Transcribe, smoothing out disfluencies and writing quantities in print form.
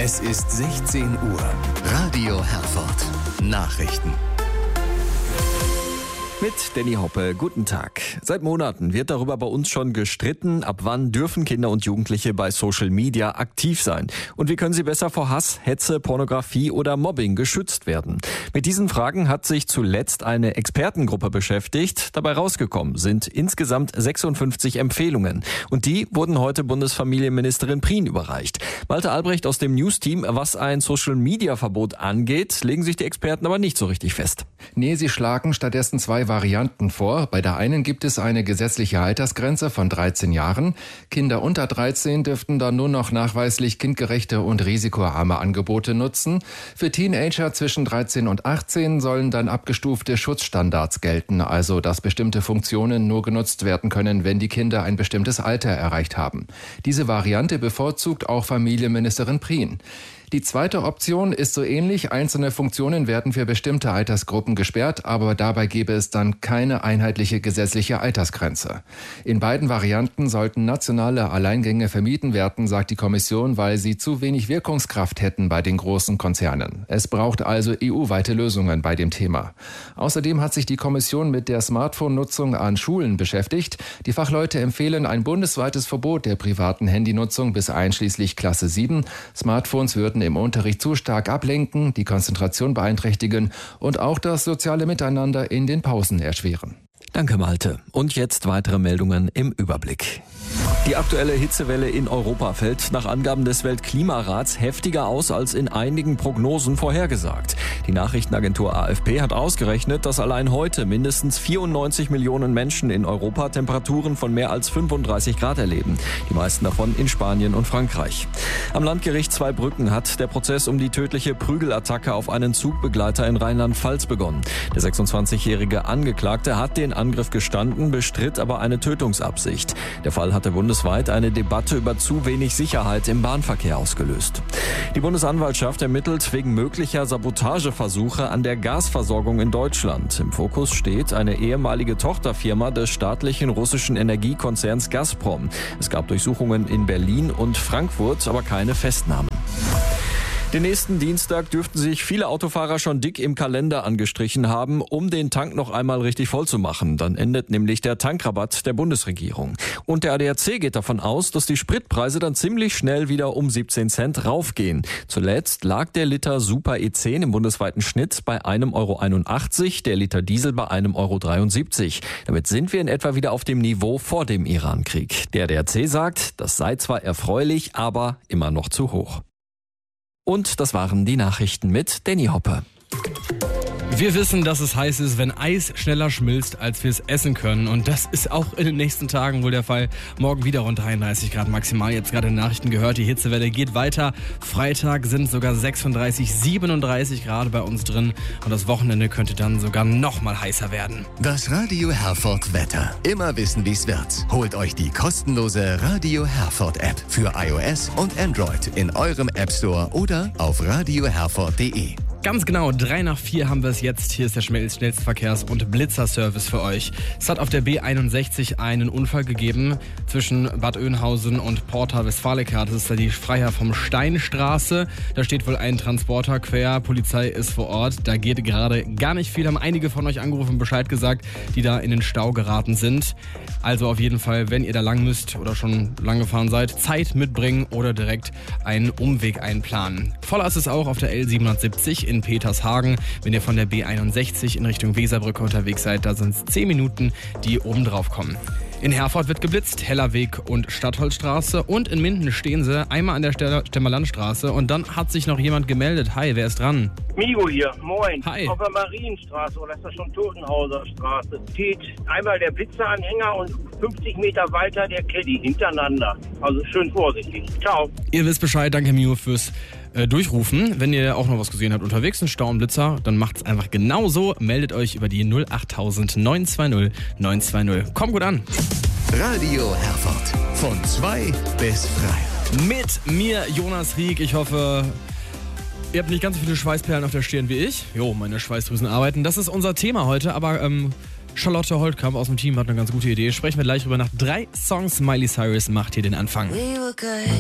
Es ist 16 Uhr. Radio Herford. Nachrichten. Mit Danny Hoppe, guten Tag. Seit Monaten wird darüber bei uns schon gestritten, ab wann dürfen Kinder und Jugendliche bei Social Media aktiv sein. Und wie können sie besser vor Hass, Hetze, Pornografie oder Mobbing geschützt werden? Mit diesen Fragen hat sich zuletzt eine Expertengruppe beschäftigt. Dabei rausgekommen sind insgesamt 56 Empfehlungen. Und die wurden heute Bundesfamilienministerin Prien überreicht. Malte Albrecht aus dem News-Team, was ein Social-Media-Verbot angeht, legen sich die Experten aber nicht so richtig fest. Nee, sie schlagen stattdessen zwei Varianten vor. Bei der einen gibt es eine gesetzliche Altersgrenze von 13 Jahren. Kinder unter 13 dürften dann nur noch nachweislich kindgerechte und risikoarme Angebote nutzen. Für Teenager zwischen 13 und 18 sollen dann abgestufte Schutzstandards gelten, also dass bestimmte Funktionen nur genutzt werden können, wenn die Kinder ein bestimmtes Alter erreicht haben. Diese Variante bevorzugt auch Familienministerin Prien. Die zweite Option ist so ähnlich. Einzelne Funktionen werden für bestimmte Altersgruppen gesperrt, aber dabei gäbe es dann keine einheitliche gesetzliche Altersgrenze. In beiden Varianten sollten nationale Alleingänge vermieden werden, sagt die Kommission, weil sie zu wenig Wirkungskraft hätten bei den großen Konzernen. Es braucht also EU-weite Lösungen bei dem Thema. Außerdem hat sich die Kommission mit der Smartphone-Nutzung an Schulen beschäftigt. Die Fachleute empfehlen ein bundesweites Verbot der privaten Handynutzung bis einschließlich Klasse 7. Smartphones würden im Unterricht zu stark ablenken, die Konzentration beeinträchtigen und auch das soziale Miteinander in den Pausen erschweren. Danke, Malte. Und jetzt weitere Meldungen im Überblick. Die aktuelle Hitzewelle in Europa fällt nach Angaben des Weltklimarats heftiger aus als in einigen Prognosen vorhergesagt. Die Nachrichtenagentur AFP hat ausgerechnet, dass allein heute mindestens 94 Millionen Menschen in Europa Temperaturen von mehr als 35 Grad erleben. Die meisten davon in Spanien und Frankreich. Am Landgericht Zweibrücken hat der Prozess um die tödliche Prügelattacke auf einen Zugbegleiter in Rheinland-Pfalz begonnen. Der 26-jährige Angeklagte hat den Angriff gestanden, bestritt aber eine Tötungsabsicht. Der Fall hatte bundesweit eine Debatte über zu wenig Sicherheit im Bahnverkehr ausgelöst. Die Bundesanwaltschaft ermittelt wegen möglicher Sabotageversuche an der Gasversorgung in Deutschland. Im Fokus steht eine ehemalige Tochterfirma des staatlichen russischen Energiekonzerns Gazprom. Es gab Durchsuchungen in Berlin und Frankfurt, aber keine Festnahmen. Den nächsten Dienstag dürften sich viele Autofahrer schon dick im Kalender angestrichen haben, um den Tank noch einmal richtig voll zu machen. Dann endet nämlich der Tankrabatt der Bundesregierung. Und der ADAC geht davon aus, dass die Spritpreise dann ziemlich schnell wieder um 17 Cent raufgehen. Zuletzt lag der Liter Super E10 im bundesweiten Schnitt bei 1,81 €, der Liter Diesel bei 1,73 €. Damit sind wir in etwa wieder auf dem Niveau vor dem Irankrieg. Der ADAC sagt, das sei zwar erfreulich, aber immer noch zu hoch. Und das waren die Nachrichten mit Danny Hoppe. Wir wissen, dass es heiß ist, wenn Eis schneller schmilzt, als wir es essen können. Und das ist auch in den nächsten Tagen wohl der Fall. Morgen wieder rund 33 Grad maximal. Jetzt gerade in den Nachrichten gehört, die Hitzewelle geht weiter. Freitag sind sogar 36, 37 Grad bei uns drin. Und das Wochenende könnte dann sogar noch mal heißer werden. Das Radio Herford Wetter. Immer wissen, wie es wird. Holt euch die kostenlose Radio Herford App für iOS und Android in eurem App Store oder auf radioherford.de. Ganz genau, 3 nach 4 haben wir es jetzt. Hier ist der schnellste Verkehrs- und Blitzerservice für euch. Es hat auf der B61 einen Unfall gegeben zwischen Bad Oeynhausen und Porta Westfalica. Das ist da die Freiherr vom Steinstraße. Da steht wohl ein Transporter quer. Polizei ist vor Ort. Da geht gerade gar nicht viel. Haben einige von euch angerufen und Bescheid gesagt, die da in den Stau geraten sind. Also auf jeden Fall, wenn ihr da lang müsst oder schon lang gefahren seid, Zeit mitbringen oder direkt einen Umweg einplanen. Voller ist es auch auf der L770 in Petershagen. Wenn ihr von der B61 in Richtung Weserbrücke unterwegs seid, da sind es 10 Minuten, die oben drauf kommen. In Herford wird geblitzt, Hellerweg und Stadtholzstraße, und in Minden stehen sie, einmal an der Stemmerlandstraße, und dann hat sich noch jemand gemeldet. Hi, wer ist dran? Migo hier, moin. Hi. Auf der Marienstraße, oder ist das schon Totenhauser Straße, steht einmal der Blitzeranhänger und 50 Meter weiter der Caddy hintereinander. Also schön vorsichtig. Ciao. Ihr wisst Bescheid, danke Mio fürs Durchrufen. Wenn ihr auch noch was gesehen habt unterwegs, ein Stau und Blitzer, dann macht's einfach genauso. Meldet euch über die 08000 920 920. Kommt gut an. Radio Herford. Von 2 bis 3. Mit mir, Jonas Rieck. Ich hoffe, ihr habt nicht ganz so viele Schweißperlen auf der Stirn wie ich. Jo, meine Schweißdrüsen arbeiten. Das ist unser Thema heute, aber Charlotte Holtkamp aus dem Team hat eine ganz gute Idee. Sprechen wir gleich drüber. Nach 3 Songs. Miley Cyrus macht hier den Anfang. We were good.